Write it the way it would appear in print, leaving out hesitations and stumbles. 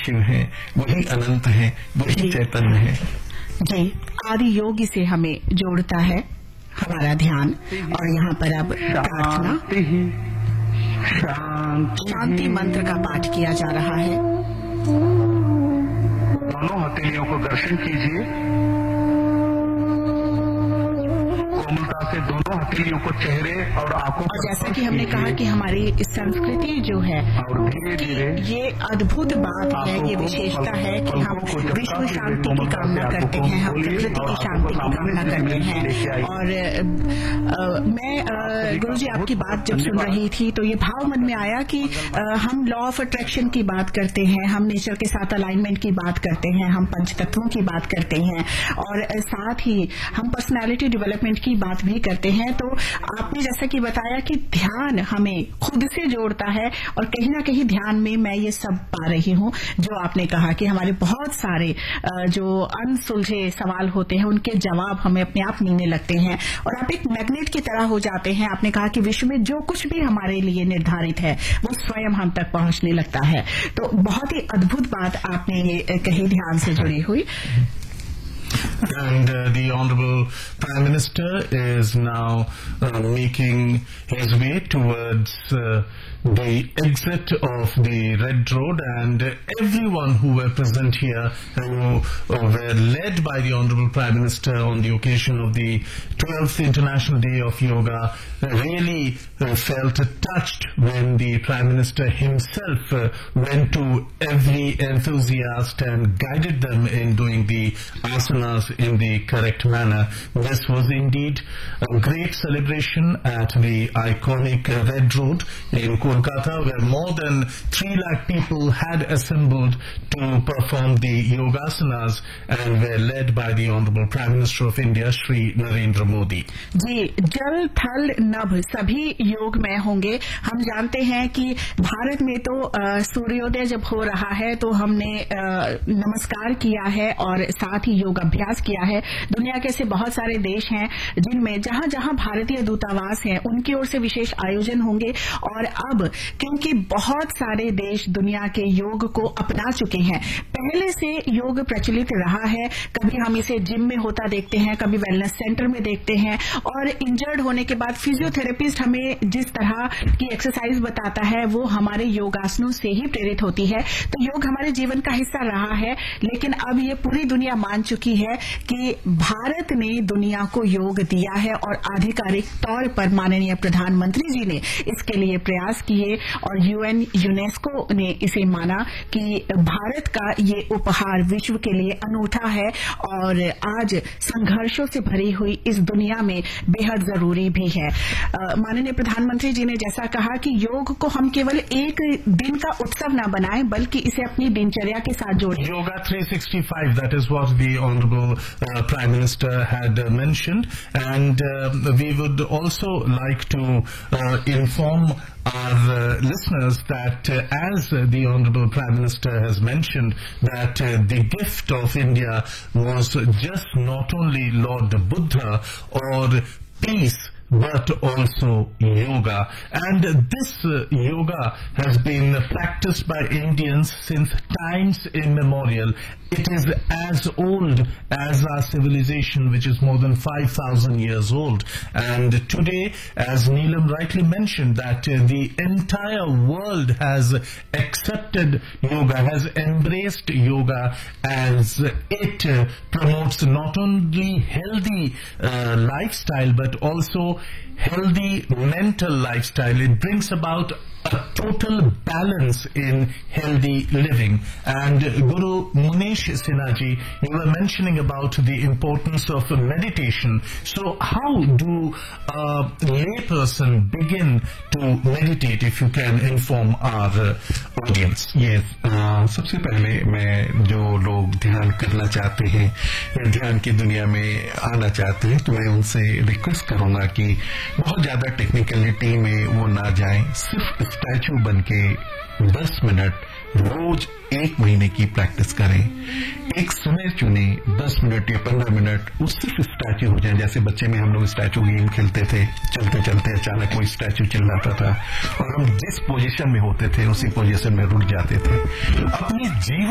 शिव हैं, वही अनंत हैं, वही चैतन्य हैं। जी, आदि योग से हमें जोड़ता है हमारा ध्यान। और यहाँ पर अब प्रार्थना शांति मंत्र का पाठ किया जा रहा है। दोनों हथेलियों को दर्शन कीजिए, कोमलता से दोनों हथेलियों को चेहरे और आंखों और जैसा कि हमने कहा कि हमारी संस्कृति जो है और धीरे धीरे ये अद्भुत बात है, ये विशेषता है कि हम विश्व शांति की कामना करते हैं, हम प्रकृति की शांति की कामना करते हैं। और मैं गुरुजी आपकी बात जब सुन रही थी तो ये भाव मन में आया कि हम लॉ ऑफ अट्रैक्शन की बात करते हैं, हम नेचर के साथ अलाइनमेंट की बात करते हैं, हम पंचतत्वों की बात करते हैं और साथ ही हम पर्सनैलिटी डेवलपमेंट की बात भी करते हैं। तो आपने जैसा कि बताया कि ध्यान हमें खुद से जोड़ता है और कहीं ना कहीं ध्यान में मैं ये सब पा रही हूँ जो आपने कहा कि हमारे बहुत सारे जो अनसुलझे सवाल होते हैं उनके जवाब हमें अपने आप मिलने लगते हैं और आप एक मैग्नेट की तरह हो जाते हैं। आपने कहा कि विश्व में जो कुछ भी हमारे लिए निर्धारित है वो स्वयं हम तक पहुंचने लगता है। तो बहुत ही अद्भुत बात आपने कही ध्यान से जुड़ी हुई। And the Honorable Prime Minister is now making his way towards the exit of the Red Road, and everyone who were present here who were led by the Honorable Prime Minister on the occasion of the 12th International Day of Yoga really felt touched when the Prime Minister himself went to every enthusiast and guided them in doing the asanas in the correct manner. This was indeed a great celebration at the iconic Red Road in Kolkata, where more than 3 lakh people had assembled to perform the yogasanas and were led by the Honorable Prime Minister of India, Shri Narendra Modi. जी, जल थल नभ सभी योग में होंगे। हम जानते हैं कि भारत में तो सूर्योदय जब हो रहा है तो हमने नमस्कार किया है और साथ ही योग अभ्यास किया है। दुनिया के ऐसे बहुत सारे देश हैं जिनमें जहां जहां भारतीय दूतावास हैं उनकी ओर से विशेष आयोजन होंगे। और अब क्योंकि बहुत सारे देश दुनिया के योग को अपना चुके हैं, पहले से योग प्रचलित रहा है। कभी हम इसे जिम में होता देखते हैं, कभी वेलनेस सेंटर में देखते हैं और इंजर्ड होने के बाद फिजियोथेरेपिस्ट हमें जिस तरह की एक्सरसाइज बताता है वो हमारे योगासनों से ही प्रेरित होती है। तो योग हमारे जीवन का हिस्सा रहा है, लेकिन अब ये पूरी दुनिया मान चुकी है कि भारत ने दुनिया को योग दिया है और आधिकारिक तौर पर माननीय प्रधानमंत्री जी ने इसके लिए प्रयास किए और यूएन यूनेस्को ने इसे माना कि भारत का ये उपहार विश्व के लिए अनूठा है और आज संघर्षों से भरी हुई इस दुनिया में बेहद जरूरी भी है। माननीय प्रधानमंत्री जी ने जैसा कहा कि योग को हम केवल एक दिन का उत्सव न बनाएं बल्कि इसे अपनी दिनचर्या के साथ जोड़ें। Yoga 365, that is what the Honorable Prime Minister had mentioned, and we would also like to inform our listeners that as the Honorable Prime Minister has mentioned that the gift of India was just not only Lord Buddha or peace but also yoga, and this yoga has been practiced by Indians since times immemorial. It is as old as our civilization, which is more than 5,000 years old. And today, as Neelam rightly mentioned, that the entire world has accepted yoga, has embraced yoga, as it promotes not only healthy lifestyle but also healthy mental lifestyle. It brings about a total balance in healthy living. And Guru Munesh Sinha, you were mentioning about the importance of meditation. So how do a layperson begin to meditate, if you can inform our audience? Yes, सबसे पहले मैं जो लोग ध्यान करना चाहते हैं या ध्यान की दुनिया में आना चाहते हैं तो मैं उनसे रिक्वेस्ट करूंगा कि बहुत ज्यादा टेक्निकलिटी में वो ना जाएं, सिर्फ स्टैचू बन के 10 मिनट रोज 1 महीने की प्रैक्टिस करें। एक समय चुने 10 मिनट या 15 मिनट, वो सिर्फ स्टैचू हो जाए। जैसे बच्चे में हम लोग स्टैचू गेम खेलते थे, चलते चलते अचानक कोई स्टैचू चिल्लाता था और हम जिस पोजीशन में होते थे उसी पोजीशन में रुक जाते थे। अपने जीवन